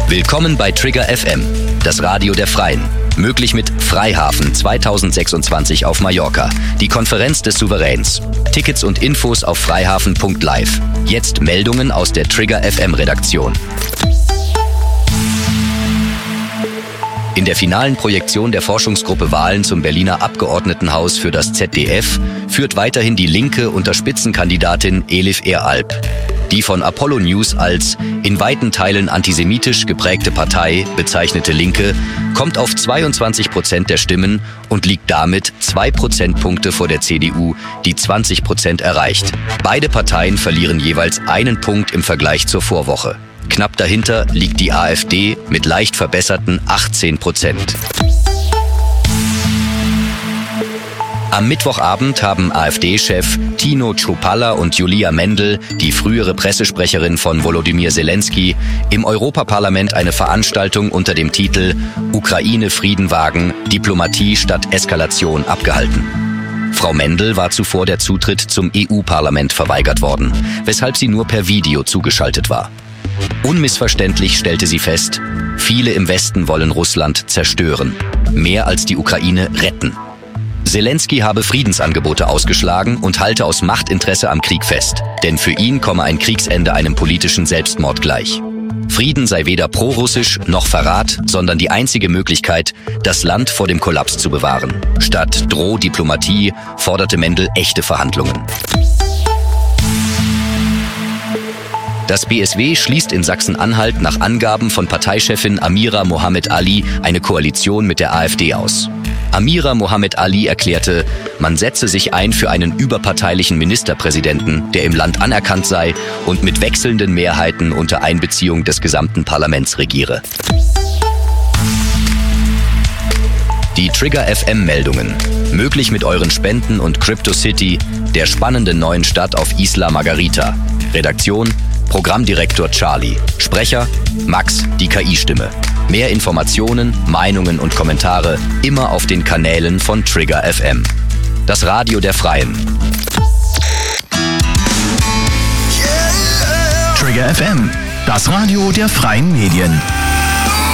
Willkommen bei Trigger FM, das Radio der Freien. Möglich mit Freihafen 2026 auf Mallorca, die Konferenz des Souveräns. Tickets und Infos auf freihafen.live. Jetzt Meldungen aus der Trigger FM Redaktion. In der finalen Projektion der Forschungsgruppe Wahlen zum Berliner Abgeordnetenhaus für das ZDF führt weiterhin die Linke unter Spitzenkandidatin Elif Eralp. Die von Apollo News als in weiten Teilen antisemitisch geprägte Partei bezeichnete Linke kommt auf 22% der Stimmen und liegt damit 2 Prozentpunkte vor der CDU, die 20% erreicht. Beide Parteien verlieren jeweils einen Punkt im Vergleich zur Vorwoche. Knapp dahinter liegt die AfD mit leicht verbesserten 18%. Am Mittwochabend haben AfD-Chef Tino Chrupalla und Julia Mendel, die frühere Pressesprecherin von Volodymyr Zelensky, im Europaparlament eine Veranstaltung unter dem Titel Ukraine Frieden wagen, Diplomatie statt Eskalation abgehalten. Frau Mendel war zuvor der Zutritt zum EU-Parlament verweigert worden, weshalb sie nur per Video zugeschaltet war. Unmissverständlich stellte sie fest, viele im Westen wollen Russland zerstören, mehr als die Ukraine retten. Zelensky habe Friedensangebote ausgeschlagen und halte aus Machtinteresse am Krieg fest, denn für ihn komme ein Kriegsende einem politischen Selbstmord gleich. Frieden sei weder prorussisch noch Verrat, sondern die einzige Möglichkeit, das Land vor dem Kollaps zu bewahren. Statt Drohdiplomatie forderte Mendel echte Verhandlungen. Das BSW schließt in Sachsen-Anhalt nach Angaben von Parteichefin Amira Mohammed Ali eine Koalition mit der AfD aus. Amira Mohammed Ali erklärte, man setze sich ein für einen überparteilichen Ministerpräsidenten, der im Land anerkannt sei und mit wechselnden Mehrheiten unter Einbeziehung des gesamten Parlaments regiere. Die Trigger FM Meldungen. Möglich mit euren Spenden und CryptoCity, der spannenden neuen Stadt auf Isla Margarita. Redaktion Programmdirektor Charlie. Sprecher Max, die KI-Stimme. Mehr Informationen, Meinungen und Kommentare immer auf den Kanälen von Trigger FM. Das Radio der Freien. Trigger FM, das Radio der Freien Medien.